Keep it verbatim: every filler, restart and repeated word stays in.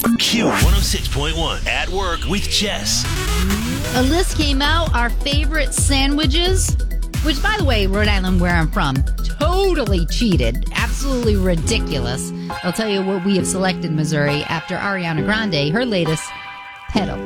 Q one oh six point one at work with Jess. A list came out, our favorite sandwiches, which, by the way, Rhode Island, where I'm from, totally cheated. Absolutely ridiculous. I'll tell you what we have selected, Missouri, after Ariana Grande, her latest, Pedal.